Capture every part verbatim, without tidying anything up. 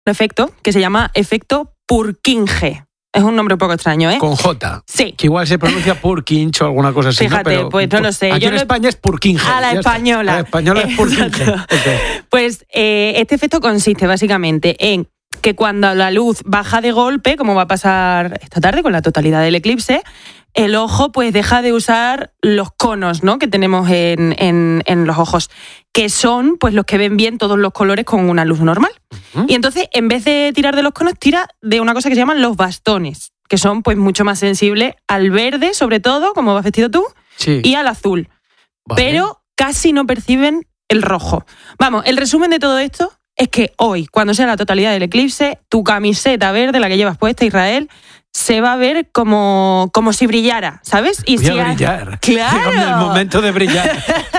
un efecto que se llama efecto Purkinje. Es un nombre un poco extraño, ¿eh? Con J. Sí. Que igual se pronuncia Purkinje o alguna cosa así, Fíjate, ¿no? Pero, pues no lo sé. Aquí Yo en lo... España es Purkinje. A la española. A la española es Purkinje. Okay. Pues eh, este efecto consiste básicamente en que cuando la luz baja de golpe, como va a pasar esta tarde con la totalidad del eclipse, el ojo pues deja de usar los conos, ¿no?, que tenemos en, en, en los ojos, que son pues los que ven bien todos los colores con una luz normal. Uh-huh. Y entonces, en vez de tirar de los conos, tira de una cosa que se llaman los bastones, que son pues mucho más sensibles al verde, sobre todo, como vas vestido tú, sí, y al azul. Vale. Pero casi no perciben el rojo. Vamos, el resumen de todo esto es que hoy, cuando sea la totalidad del eclipse, tu camiseta verde, la que llevas puesta, Israel, se va a ver como, como si brillara, ¿sabes? Y Voy si a brillar. Ha... ¡Claro! Llega el momento de brillar.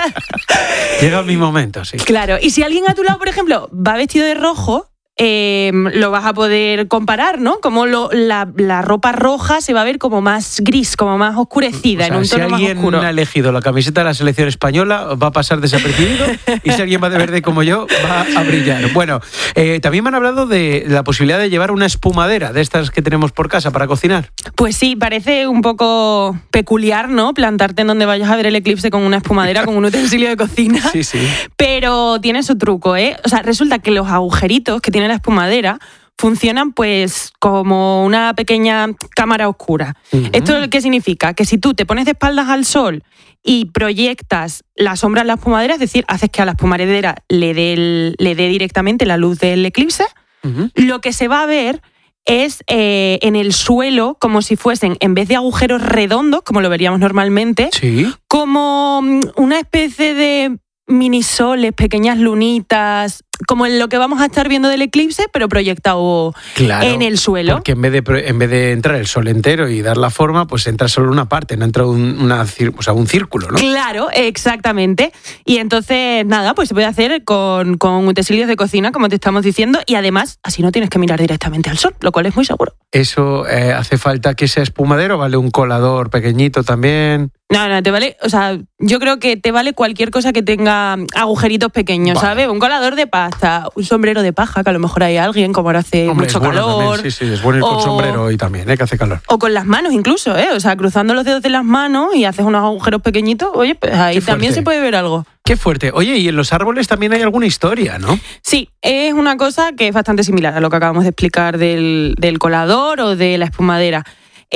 Llega mi momento, sí. Claro, y si alguien a tu lado, por ejemplo, va vestido de rojo, eh, lo vas a poder comparar, ¿no? Como lo, la, la ropa roja se va a ver como más gris, como más oscurecida, o sea, en un tono si más oscuro. Si alguien ha elegido la camiseta de la selección española, va a pasar desapercibido, y si alguien va de verde como yo, va a brillar. Bueno, eh, también me han hablado de la posibilidad de llevar una espumadera, de estas que tenemos por casa para cocinar. Pues sí, parece un poco peculiar, ¿no?, plantarte en donde vayas a ver el eclipse con una espumadera, con un utensilio de cocina. Sí, sí. Pero tiene su truco, ¿eh? O sea, resulta que los agujeritos que tiene la espumadera funcionan pues como una pequeña cámara oscura. Uh-huh. ¿Esto qué significa? Que si tú te pones de espaldas al sol y proyectas la sombra en la espumadera, es decir, haces que a la espumadera le dé, el, le dé directamente la luz del eclipse, uh-huh, lo que se va a ver es eh, en el suelo como si fuesen, en vez de agujeros redondos, como lo veríamos normalmente, ¿sí?, como una especie de minisoles, pequeñas lunitas, como en lo que vamos a estar viendo del eclipse, pero proyectado, claro, en el suelo. Porque en vez de en vez de entrar el sol entero y dar la forma, pues entra solo una parte, no entra un, una, o sea, un círculo, ¿no? Claro, exactamente. Y entonces, nada, pues se puede hacer con, con utensilios de cocina, como te estamos diciendo, y además, así no tienes que mirar directamente al sol, lo cual es muy seguro. ¿Eso eh, hace falta que sea espumadero? ¿Vale un colador pequeñito también? No, no, te vale, o sea, yo creo que te vale cualquier cosa que tenga agujeritos pequeños, vale, ¿sabes? Un colador de pasta, un sombrero de paja, que a lo mejor hay alguien, como ahora hace Hombre, mucho es bueno calor. También, sí, sí, es bueno ir o, con sombrero y también, ¿eh? Que hace calor. O con las manos incluso, ¿eh? O sea, cruzando los dedos de las manos y haces unos agujeros pequeñitos, oye, pues ahí también se puede ver algo. Qué fuerte. Oye, y en los árboles también hay alguna historia, ¿no? Sí, es una cosa que es bastante similar a lo que acabamos de explicar del, del colador o de la espumadera.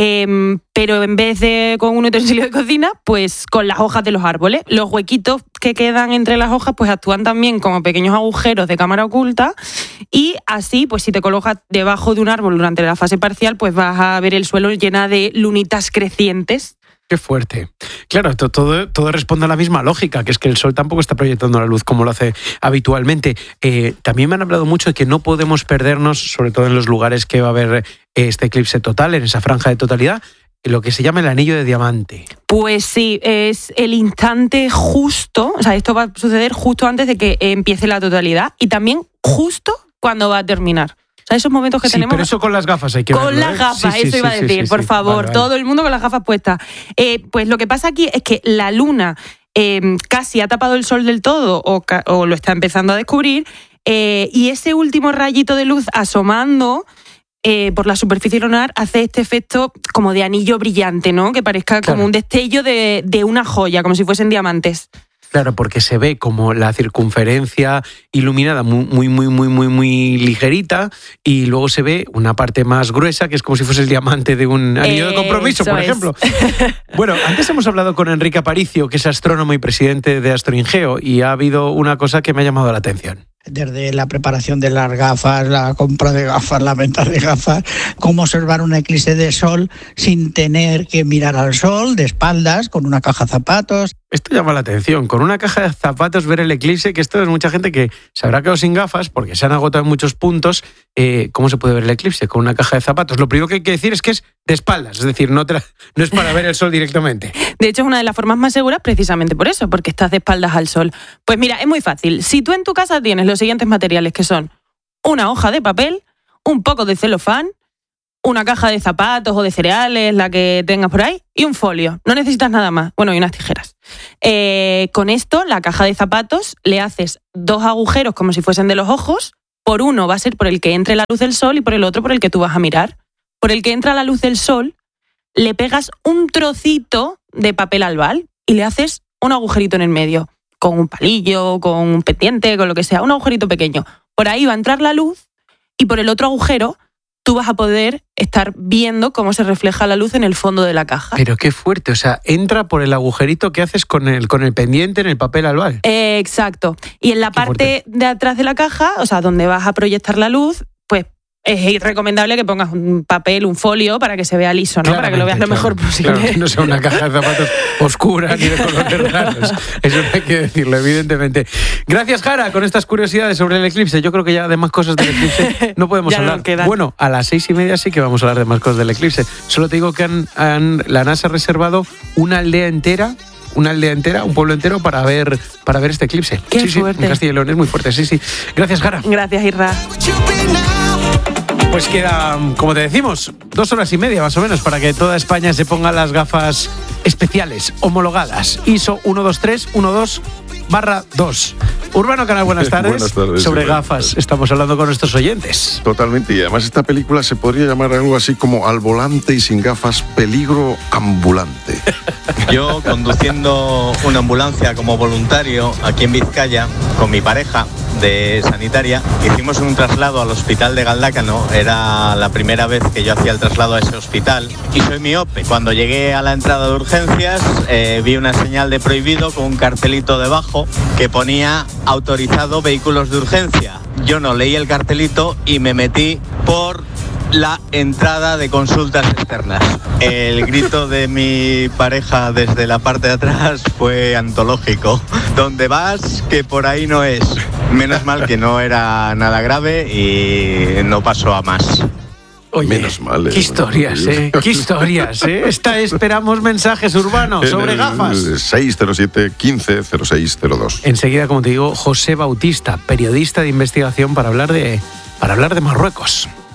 Eh, pero en vez de con un utensilio de cocina, pues con las hojas de los árboles. Los huequitos que quedan entre las hojas pues actúan también como pequeños agujeros de cámara oculta, y así, pues si te colocas debajo de un árbol durante la fase parcial, pues vas a ver el suelo llena de lunitas crecientes. Qué fuerte. Claro, todo, todo responde a la misma lógica, que es que el sol tampoco está proyectando la luz como lo hace habitualmente. Eh, también me han hablado mucho de que no podemos perdernos, sobre todo en los lugares que va a haber este eclipse total, en esa franja de totalidad, lo que se llama el anillo de diamante. Pues sí, es el instante justo, o sea, esto va a suceder justo antes de que empiece la totalidad y también justo cuando va a terminar. O sea, esos momentos que sí, tenemos... pero eso con las gafas hay que Con verlo, las ¿eh? gafas, sí, eso sí, iba sí, a decir, sí, por sí. favor, Vale, vale. todo el mundo con las gafas puestas. Eh, pues lo que pasa aquí es que la luna eh, casi ha tapado el sol del todo o, o lo está empezando a descubrir, eh, y ese último rayito de luz asomando eh, por la superficie lunar hace este efecto como de anillo brillante, ¿no? Que parezca claro, como un destello de, de una joya, como si fuesen diamantes. Claro, porque se ve como la circunferencia iluminada muy, muy, muy, muy, muy, muy ligerita, y luego se ve una parte más gruesa, que es como si fuese el diamante de un anillo de compromiso, Eso por es. ejemplo. Bueno, antes hemos hablado con Enrique Aparicio, que es astrónomo y presidente de Astroingeo, y ha habido una cosa que me ha llamado la atención. Desde la preparación de las gafas, la compra de gafas, la venta de gafas, cómo observar un eclipse de sol sin tener que mirar al sol, de espaldas, con una caja de zapatos. Esto llama la atención, con una caja de zapatos ver el eclipse, que esto es mucha gente que se habrá quedado sin gafas porque se han agotado en muchos puntos. Eh, ¿Cómo se puede ver el eclipse? Con una caja de zapatos. Lo primero que hay que decir es que es de espaldas, es decir, no, te la, no es para ver el sol directamente. De hecho, es una de las formas más seguras precisamente por eso, porque estás de espaldas al sol. Pues mira, es muy fácil. Si tú en tu casa tienes los siguientes materiales, que son una hoja de papel, un poco de celofán, una caja de zapatos o de cereales, la que tengas por ahí, y un folio. No necesitas nada más. Bueno, y unas tijeras. Eh, con esto, la caja de zapatos, le haces dos agujeros como si fuesen de los ojos, por uno va a ser por el que entre la luz del sol y por el otro por el que tú vas a mirar. Por el que entra la luz del sol, le pegas un trocito de papel albal y le haces un agujerito en el medio, con un palillo, con un pendiente, con lo que sea, un agujerito pequeño. Por ahí va a entrar la luz y por el otro agujero tú vas a poder estar viendo cómo se refleja la luz en el fondo de la caja. Pero qué fuerte, o sea, entra por el agujerito que haces con el, con el pendiente en el papel albal. Eh, exacto. Y en la Qué parte fuerte. de atrás de la caja, o sea, donde vas a proyectar la luz, pues es recomendable que pongas un papel, un folio, para que se vea liso, ¿no? Para que lo veas lo Claramente, mejor claro, posible. Claro, que no sea una caja de zapatos oscura ni de colores raros. Eso no hay que decirlo, evidentemente. Gracias, Jara, con estas curiosidades sobre el eclipse. Yo creo que ya de más cosas del eclipse no podemos Ya no hablar. quedan. Bueno, a las seis y media sí que vamos a hablar de más cosas del eclipse. Solo te digo que han, han, la NASA ha reservado una aldea entera una aldea entera, un pueblo entero para ver para ver este eclipse. Qué sí, fuerte. Sí, en Castilla y León es muy fuerte, sí, sí. Gracias, Jara. Gracias, Irra. Pues queda, como te decimos, dos horas y media más o menos para que toda España se ponga las gafas especiales, homologadas, I S O uno dos tres uno dos barra dos. Urbano Canal, buenas tardes. Buenas tardes, Sobre buenas gafas tardes. estamos hablando con nuestros oyentes. Totalmente, y además esta película se podría llamar algo así como Al volante y sin gafas, peligro ambulante. Yo, conduciendo una ambulancia como voluntario aquí en Vizcaya, con mi pareja de sanitaria, hicimos un traslado al hospital de Galdácano. Era la primera vez que yo hacía el traslado a ese hospital y soy miope. Cuando llegué a la entrada de urgencias, eh, vi una señal de prohibido con un cartelito debajo que ponía autorizado vehículos de urgencia. Yo no leí el cartelito y me metí por la entrada de consultas externas. El grito de mi pareja desde la parte de atrás fue antológico. ¿Dónde vas? Que por ahí no es. Menos mal que no era nada grave y no pasó a más. Oye, Menos mal, eh, qué historias, menos mal. eh, qué historias, eh. Esta esperamos mensajes urbanos sobre En el gafas. seis cero siete, quince cero seis cero dos. Enseguida, como te digo, José Bautista, periodista de investigación para hablar de, para hablar de Marruecos.